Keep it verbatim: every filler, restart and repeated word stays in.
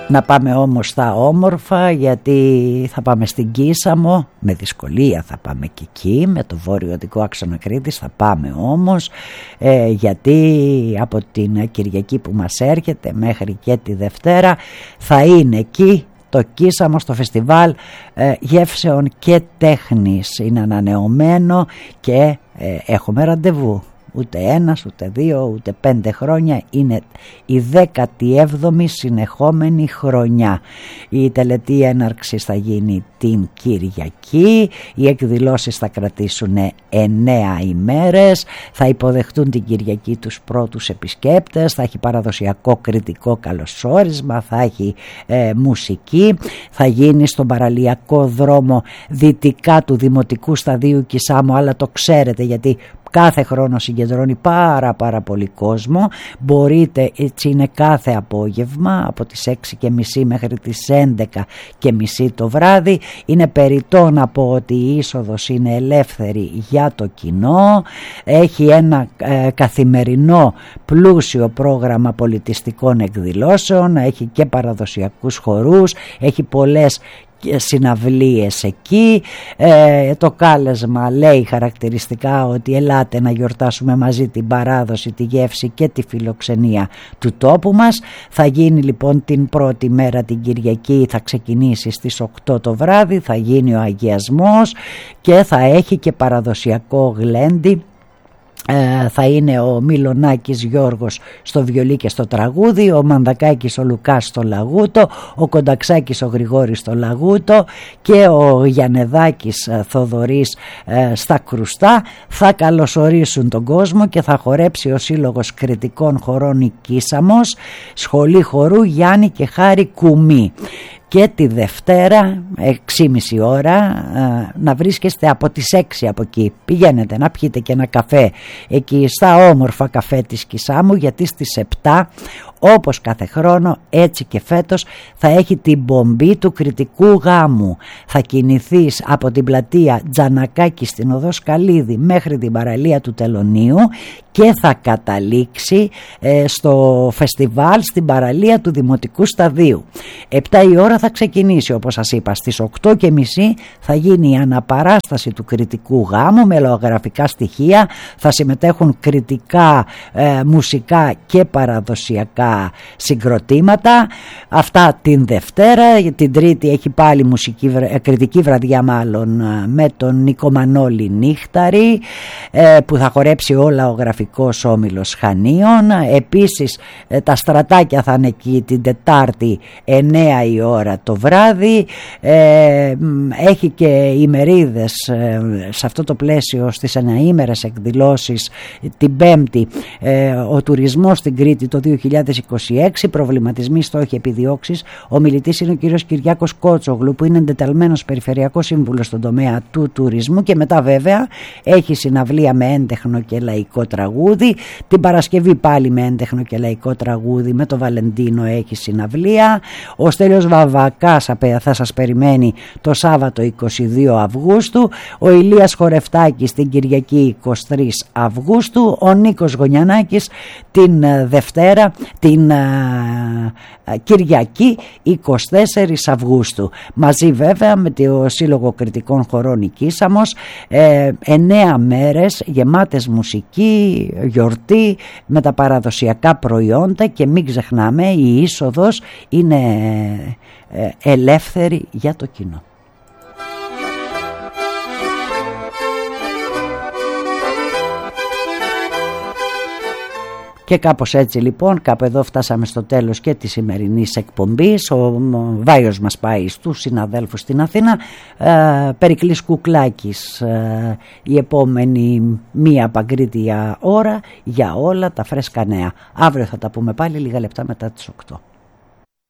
Να πάμε όμως στα όμορφα, γιατί θα πάμε στην Κίσαμο, με δυσκολία θα πάμε και εκεί, με το βόρειο δικό άξονα Κρήτης θα πάμε όμως, ε, γιατί από την Κυριακή που μας έρχεται μέχρι και τη Δευτέρα θα είναι εκεί το Κίσαμο στο φεστιβάλ ε, γεύσεων και τέχνης. Είναι ανανεωμένο και ε, έχουμε ραντεβού. Ούτε ένας, ούτε δύο, ούτε πέντε χρόνια. Είναι η δέκατη έβδομη συνεχόμενη χρονιά. Η τελετή έναρξης θα γίνει την Κυριακή. Οι εκδηλώσεις θα κρατήσουν εννέα ημέρες. Θα υποδεχτούν την Κυριακή τους πρώτους επισκέπτες. Θα έχει παραδοσιακό κριτικό καλωσόρισμα. Θα έχει ε, μουσική. Θα γίνει στον παραλιακό δρόμο δυτικά του Δημοτικού Σταδίου Κισάμου. Αλλά το ξέρετε, γιατί κάθε χρόνο συγκεντρώνει πάρα πάρα πολύ κόσμο. Μπορείτε, έτσι είναι κάθε απόγευμα από τις έξι και μισή μέχρι τις έντεκα και μισή το βράδυ. Είναι περιττό να πω ότι η είσοδος είναι ελεύθερη για το κοινό. Έχει ένα ε, καθημερινό πλούσιο πρόγραμμα πολιτιστικών εκδηλώσεων. Έχει και παραδοσιακούς χορούς. Έχει πολλές συναυλίες εκεί. ε, το κάλεσμα λέει χαρακτηριστικά ότι ελάτε να γιορτάσουμε μαζί την παράδοση, τη γεύση και τη φιλοξενία του τόπου μας. Θα γίνει λοιπόν την πρώτη μέρα την Κυριακή, θα ξεκινήσει στις οκτώ το βράδυ, θα γίνει ο αγιασμός και θα έχει και παραδοσιακό γλέντι. Ε, θα είναι ο Μιλονάκης Γιώργος στο βιολί και στο τραγούδι, ο Μανδακάκης ο Λουκάς στο λαγούτο, ο Κονταξάκης ο Γρηγόρης στο λαγούτο και ο Γιαννεδάκης Θοδωρής ε, στα κρουστά. Θα καλωσορίσουν τον κόσμο και θα χορέψει ο Σύλλογος Κρητικών Χορών η Κίσαμος, Σχολή Χορού Γιάννη και Χάρη Κουμή. Και τη Δευτέρα έξι και μισή ώρα να βρίσκεστε από τις έξι από εκεί. Πηγαίνετε να πιείτε και ένα καφέ εκεί στα όμορφα καφέ της Κισάμου, γιατί στις επτά όπως κάθε χρόνο έτσι και φέτος θα έχει την πομπή του κριτικού γάμου. Θα κινηθείς από την πλατεία Τζανακάκη στην οδό Σκαλίδη μέχρι την παραλία του Τελωνίου και θα καταλήξει ε, στο φεστιβάλ στην παραλία του Δημοτικού Σταδίου. επτά η ώρα θα ξεκινήσει, όπως σας είπα. Στις οκτώ και μισή θα γίνει η αναπαράσταση του κριτικού γάμου με λογογραφικά στοιχεία. Θα συμμετέχουν κριτικά, ε, μουσικά και παραδοσιακά συγκροτήματα. Αυτά την Δευτέρα. Την Τρίτη έχει πάλι μουσική, κριτική βραδιά μάλλον, με τον Νίκο Μανώλη Νύχταρη, ε, που θα χορέψει ο λαογραφικός όμιλος Χανίων. Επίσης τα στρατάκια θα είναι εκεί την Τετάρτη εννέα η ώρα το βράδυ. ε, έχει και ημερίδες ε, σε αυτό το πλαίσιο στις ενναήμερες εκδηλώσεις την Πέμπτη, ε, ο τουρισμός στην Κρήτη το δύο χιλιάδες είκοσι έξι, προβληματισμοί, στόχοι, επιδιώξεις. Ο μιλητής είναι ο κύριος Κυριάκος Κότσογλου, που είναι εντεταλμένος περιφερειακός σύμβουλος στον τομέα του τουρισμού. Και μετά βέβαια έχει συναυλία με έντεχνο και λαϊκό τραγούδι. Την Παρασκευή πάλι με έντεχνο και λαϊκό τραγούδι, με το Βαλεντίνο έχει συναυλία. Ο Στέλιος Βαβακάς θα σας περιμένει το Σάββατο είκοσι δύο Αυγούστου. Ο Ηλίας Χορευτάκης την Κυριακή είκοσι τρεις Αυγούστου. Ο Νίκος Γωνιανάκης την Δευτέρα, την Κυριακή είκοσι τέσσερις Αυγούστου. Μαζί βέβαια με το Σύλλογο Κριτικών Χορών η Κίσαμος. ε, εννέα μέρες γεμάτες μουσική, γιορτή με τα παραδοσιακά προϊόντα. Και μην ξεχνάμε, η είσοδος είναι ε, ελεύθερη για το κοινό. Και κάπως έτσι λοιπόν, κάπου εδώ φτάσαμε στο τέλος και της σημερινής εκπομπής. Ο Βάιος μας πάει στους συναδέλφους στην Αθήνα. ε, Περικλής Κουκλάκης ε, η επόμενη μία παγκρίτια ώρα για όλα τα φρέσκα νέα. Αύριο θα τα πούμε πάλι λίγα λεπτά μετά τις οκτώ.